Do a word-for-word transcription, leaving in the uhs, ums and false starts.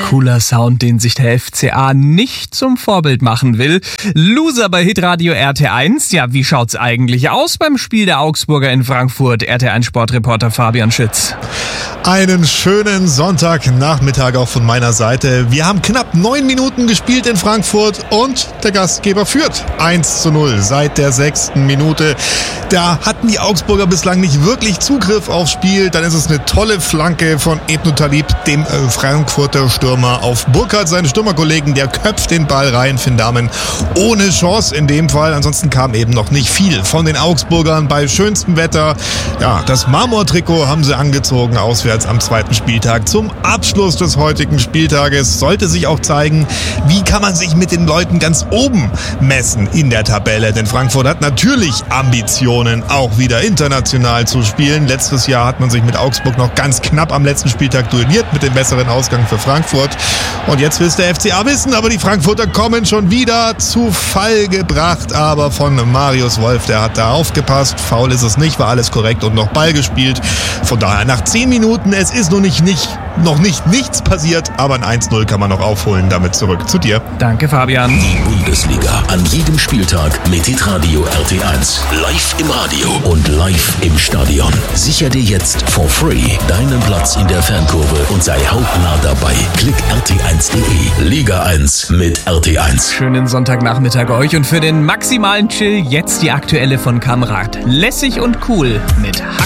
Cooler Sound, den sich der F C A nicht zum Vorbild machen will. Loser bei Hitradio R T eins. Ja, wie schaut's eigentlich aus beim Spiel der Augsburger in Frankfurt? R T eins Sportreporter Fabian Schütz. Einen schönen Sonntagnachmittag auch von meiner Seite. Wir haben knapp neun Minuten gespielt in Frankfurt und der Gastgeber führt eins zu null seit der sechsten Minute. Da hatten die Augsburger bislang nicht wirklich Zugriff aufs Spiel. Dann ist es eine tolle Flanke von Ebnu Talib, dem äh, Frankfurter Stürmer, auf Burkhardt, seinen Stürmerkollegen. Der köpft den Ball rein, Finn Dahmen ohne Chance in dem Fall. Ansonsten kam eben noch nicht viel von den Augsburgern bei schönstem Wetter. Ja, das Marmortrikot haben sie angezogen, auswärts am zweiten Spieltag. Zum Abschluss des heutigen Spieltages sollte sich auch zeigen, wie kann man sich mit den Leuten ganz oben messen in der Tabelle. Denn Frankfurt hat natürlich Ambitionen, auch wieder international zu spielen. Letztes Jahr hat man sich mit Augsburg noch ganz knapp am letzten Spieltag duelliert mit dem besseren Ausgang für Frankfurt. Und jetzt will es der F C A wissen, aber die Frankfurter kommen schon wieder zu Fall gebracht. Aber von Marius Wolf, der hat da aufgepasst. Foul ist es nicht, war alles korrekt und noch Ball gespielt. Von daher nach zehn Minuten, es ist noch nicht, nicht, noch nicht nichts passiert, aber ein eins null kann man noch aufholen. Damit zurück zu dir. Danke, Fabian. Die Bundesliga an jedem Spieltag mit Hitradio R T eins. Live im Radio und live im Stadion. Sicher dir jetzt for free deinen Platz in der Fankurve und sei hautnah dabei. Klick R T eins punkt de. Liga eins mit R T eins. Schönen Sonntagnachmittag euch und für den maximalen Chill jetzt die aktuelle von Kamrat. Lässig und cool mit Hack